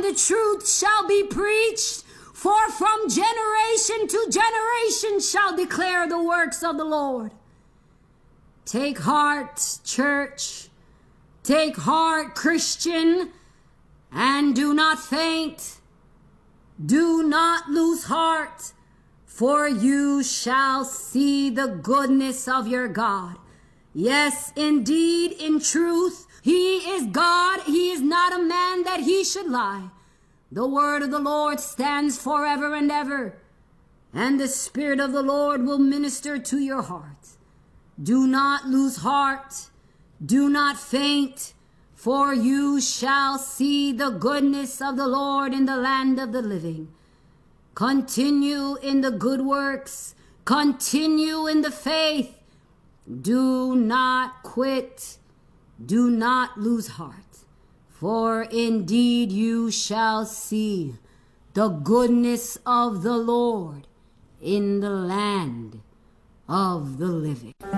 the truth shall be preached, for from generation to generation shall declare the works of the Lord. Take heart, church. Take heart, Christian, and do not faint. Do not lose heart, for you shall see the goodness of your God. Yes, indeed, in truth, he is God. He is not a man that he should lie. The word of the Lord stands forever and ever, and the Spirit of the Lord will minister to your heart. Do not lose heart. Do not faint, for you shall see the goodness of the Lord in the land of the living. Continue in the good works. Continue in the faith. Do not quit. Do not lose heart. For indeed you shall see the goodness of the Lord in the land of the living.